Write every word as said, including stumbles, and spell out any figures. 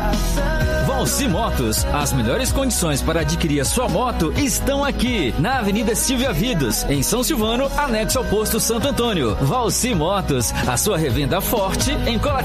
Valci Motos, as melhores condições para adquirir a sua moto estão aqui, na Avenida Silvia Vidos, em São Silvano, anexo ao posto Santo Antônio. Valci Motos, a sua revenda forte em Colatina.